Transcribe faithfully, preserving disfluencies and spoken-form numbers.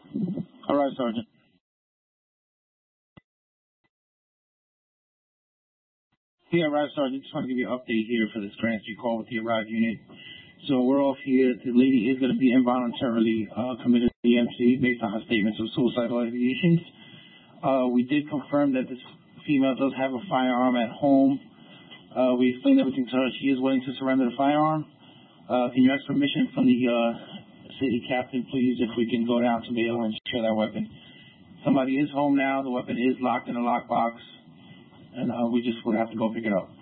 All right, Sergeant. Yeah, right, Sergeant. Just want to give you an update here for this Grand Street call with the arrived unit. So we're off here. The lady is going to be involuntarily uh, committed to E M C based on her statements of suicidal ideations. Uh, we did confirm that this female does have a firearm at home. Uh, we explained everything to her. She is willing to surrender the firearm. Uh, can you ask permission from the uh, city captain, please, if we can go down to be able to secure that weapon? Somebody is home now. The weapon is locked in a lockbox, and uh, we just would have to go pick it up.